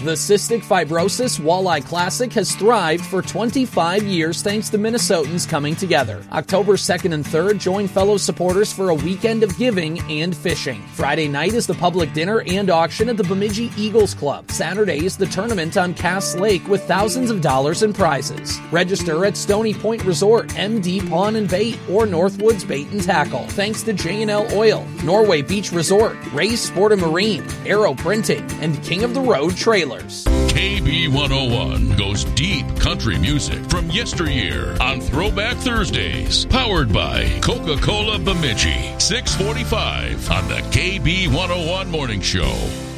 The Cystic Fibrosis Walleye Classic has thrived for 25 years thanks to Minnesotans coming together. October 2nd and 3rd, join fellow supporters for a weekend of giving and fishing. Friday night is the public dinner and auction at the Bemidji Eagles Club. Saturday is the tournament on Cass Lake with thousands of dollars in prizes. Register at Stony Point Resort, MD Pawn and Bait, or Northwoods Bait and Tackle. Thanks to J&L Oil, Norway Beach Resort, Ray's Sport and Marine, Aero Printing, and King of the Road Trailers. KB101 goes deep country music from yesteryear on Throwback Thursdays. Powered by Coca-Cola Bemidji. 645 on the KB101 Morning Show.